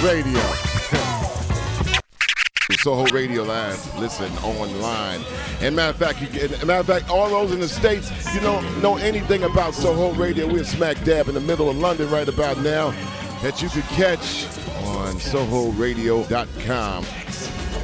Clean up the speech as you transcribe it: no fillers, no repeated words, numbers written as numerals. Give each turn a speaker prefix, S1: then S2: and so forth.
S1: Radio. Soho Radio Live. Listen online. And matter of fact, all those in the States, you don't know anything about Soho Radio. We're smack dab in the middle of London right about now, that you could catch on SohoRadio.com.